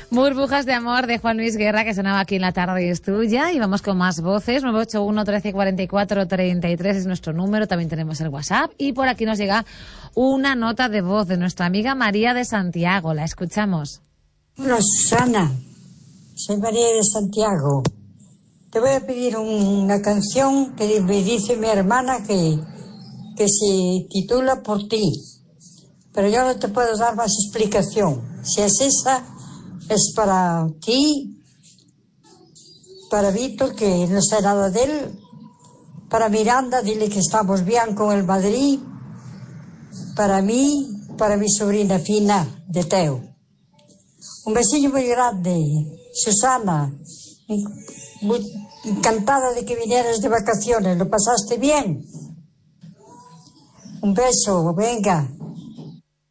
Burbujas de amor de Juan Luis Guerra, que sonaba aquí en La tarde es tuya. Y vamos con más voces. 981 13 44 33 es nuestro número. También tenemos el WhatsApp. Y por aquí nos llega una nota de voz de nuestra amiga María de Santiago. La escuchamos. Hola, Susana. Soy María de Santiago. Te voy a pedir una canción que me dice mi hermana que se titula Por ti. Pero yo no te puedo dar más explicación. Si es esa, es para ti, para Víctor, que no sé nada de él, para Miranda, dile que estamos bien con el Madrid, para mí, para mi sobrina Fina, de Teo. Un besillo muy grande, Susana. Muy encantada de que vinieras de vacaciones. ¿Lo pasaste bien? Un beso, venga.